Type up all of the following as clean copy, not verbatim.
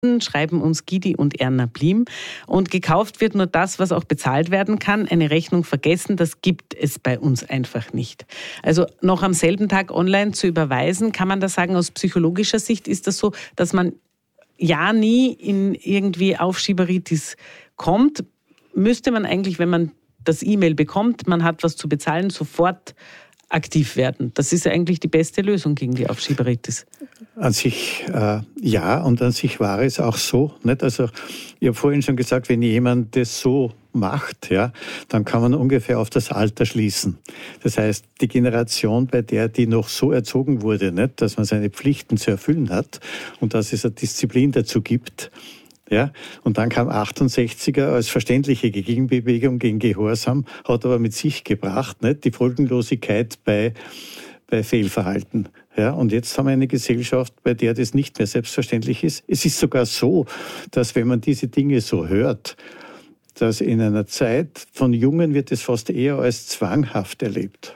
schreiben uns Gidi und Erna Blim. Und gekauft wird nur das, was auch bezahlt werden kann. Eine Rechnung vergessen, das gibt es bei uns einfach nicht. Also noch am selben Tag online zu überweisen, kann man da sagen, aus psychologischer Sicht ist das so, dass man ja nie in irgendwie Aufschieberitis kommt. Müsste man eigentlich, wenn man das E-Mail bekommt, man hat was zu bezahlen, sofort aktiv werden. Das ist eigentlich die beste Lösung gegen die Aufschieberitis. An sich ja, und an sich war es auch so. Nicht? Also ich habe vorhin schon gesagt, wenn jemand das so macht, ja, dann kann man ungefähr auf das Alter schließen. Das heißt, die Generation, bei der die noch so erzogen wurde, nicht, dass man seine Pflichten zu erfüllen hat und dass es eine Disziplin dazu gibt. Ja, und dann kam 68er als verständliche Gegenbewegung gegen Gehorsam, hat aber mit sich gebracht, nicht, die Folgenlosigkeit bei Fehlverhalten. Ja, und jetzt haben wir eine Gesellschaft, bei der das nicht mehr selbstverständlich ist. Es ist sogar so, dass wenn man diese Dinge so hört, dass in einer Zeit von Jungen wird es fast eher als zwanghaft erlebt.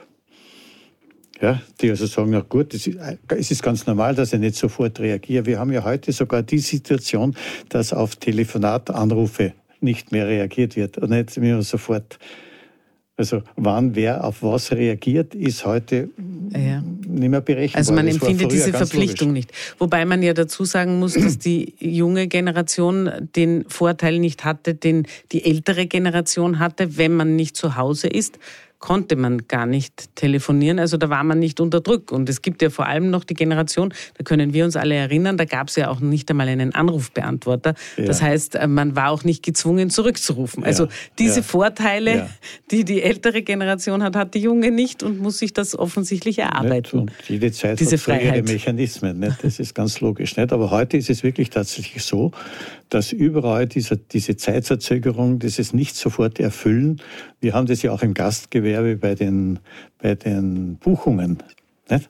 Ja, die also sagen, na gut, es ist ganz normal, dass ich nicht sofort reagiere. Wir haben ja heute sogar die Situation, dass auf Telefonatanrufe nicht mehr reagiert wird und nicht mehr sofort. Also wann wer auf was reagiert, ist heute nicht mehr berechenbar. Also man empfindet diese Verpflichtung nicht. Wobei man ja dazu sagen muss, dass die junge Generation den Vorteil nicht hatte, den die ältere Generation hatte, wenn man nicht zu Hause ist, konnte man gar nicht telefonieren, also da war man nicht unter Druck. Und es gibt ja vor allem noch die Generation, da können wir uns alle erinnern, da gab es ja auch nicht einmal einen Anrufbeantworter. Ja. Das heißt, man war auch nicht gezwungen zurückzurufen. Also diese Vorteile, die die ältere Generation hat, hat die junge nicht und muss sich das offensichtlich erarbeiten. Und jede Zeit diese hat so ihre Freiheit. Mechanismen, nicht? Das ist ganz logisch. Nicht? Aber heute ist es wirklich tatsächlich so, dass überall diese Zeitverzögerung, dieses nicht sofort erfüllen, wir haben das ja auch im Gastgewerbe bei den Buchungen. Nicht?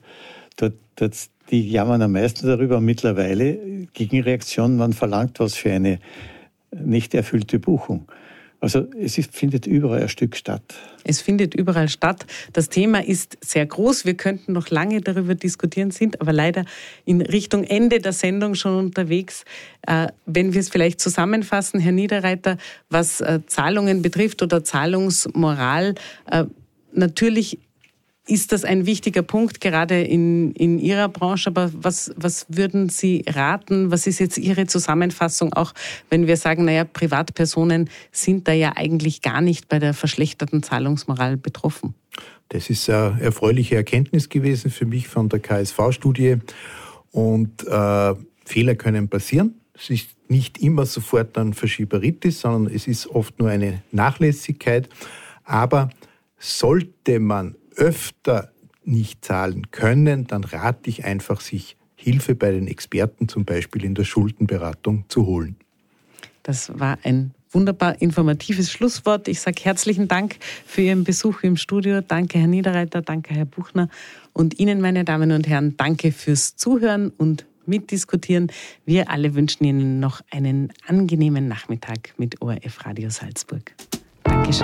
Die jammern am meisten darüber. Mittlerweile Gegenreaktion, man verlangt was für eine nicht erfüllte Buchung. Also findet überall ein Stück statt. Es findet überall statt. Das Thema ist sehr groß. Wir könnten noch lange darüber diskutieren, sind aber leider in Richtung Ende der Sendung schon unterwegs. Wenn wir es vielleicht zusammenfassen, Herr Niederreiter, was Zahlungen betrifft oder Zahlungsmoral, natürlich ist das ein wichtiger Punkt, gerade in Ihrer Branche. Aber was würden Sie raten? Was ist jetzt Ihre Zusammenfassung, auch wenn wir sagen, Privatpersonen sind da ja eigentlich gar nicht bei der verschlechterten Zahlungsmoral betroffen? Das ist eine erfreuliche Erkenntnis gewesen für mich von der KSV-Studie. Und Fehler können passieren. Es ist nicht immer sofort ein Verschieberitis, sondern es ist oft nur eine Nachlässigkeit. Aber sollte man öfter nicht zahlen können, dann rate ich einfach, sich Hilfe bei den Experten, zum Beispiel in der Schuldenberatung, zu holen. Das war ein wunderbar informatives Schlusswort. Ich sage herzlichen Dank für Ihren Besuch im Studio. Danke, Herr Niederreiter, danke, Herr Buchner. Und Ihnen, meine Damen und Herren, danke fürs Zuhören und Mitdiskutieren. Wir alle wünschen Ihnen noch einen angenehmen Nachmittag mit ORF Radio Salzburg. Dankeschön.